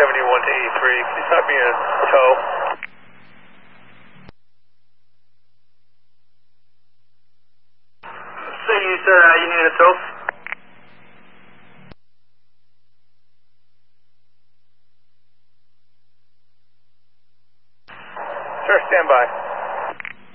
71 to 83. Can you stop me in tow? So you said you need a tow? Sure, stand by.